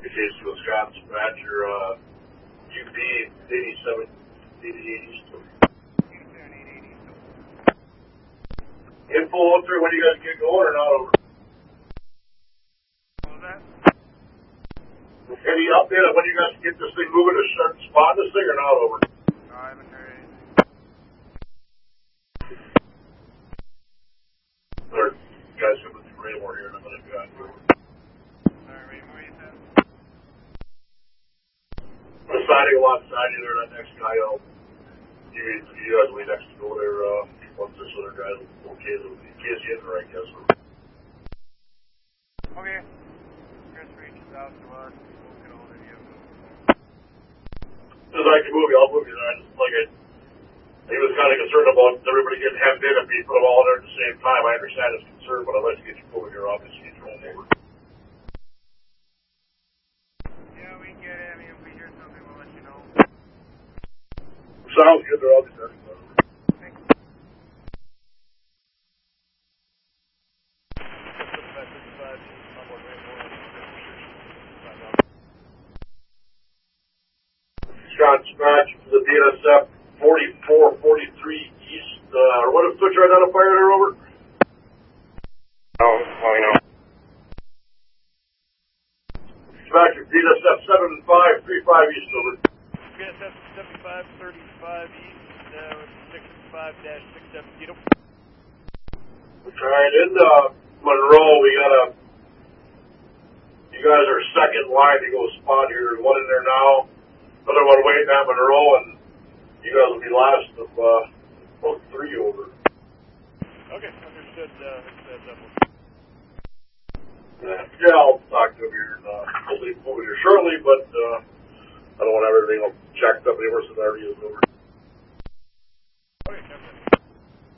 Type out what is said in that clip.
Casey, Wisconsin, Badger, UP 87, 88 East. Info out there, when you guys get going or not over? What was that? Any update on when you guys get this thing moving to start spotting this thing or not over? No, I haven't heard anything. Or guys coming through Raymore here in a minute, guys. Sorry, Raymore, you said? The siding alongside you there, that next guy, you guys will be next to go there, once this other guy okay, Casey in there, I guess. Okay. Chris reaches out to us. We'll get hold of you. As I can move you, I'll move you there. I just, he was kind of concerned about everybody getting hemmed in and being put them all there at the same time. I understand his concern, but I'd like to get you moving here, obviously, get your own over. Yeah, we can get it. I mean, if we hear something, we'll let you know. Sounds good, they're obviously having fun. Thanks. Scott Scratch to the BNSF 4443 East, or what is your identifier there, over? Oh, you know. Scratch to BNSF 7535 East, over. BNSF 7535 East, with 65-670. Alright, in Monroe, you guys are second line to go spot here. There's one in there now, another one waiting at Monroe, and you guys will be last of both three over. Okay, understood. Yeah, I'll talk to him here and we'll be moving here shortly, but I don't want to have everything checked up anywhere since it already is over.